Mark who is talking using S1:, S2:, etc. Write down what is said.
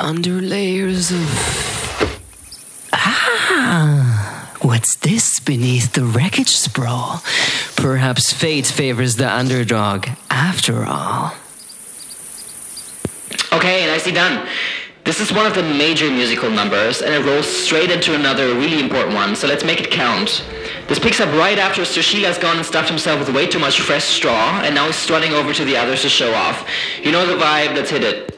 S1: under layers of... Ah, what's this beneath the wreckage sprawl? Perhaps fate favors the underdog after all.
S2: Okay, nicely done. This is one of the major musical numbers, and it rolls straight into another really important one, so let's make it count. This picks up right after Sushila's gone and stuffed himself with way too much fresh straw, and now he's strutting over to the others to show off. You know the vibe, let's hit it.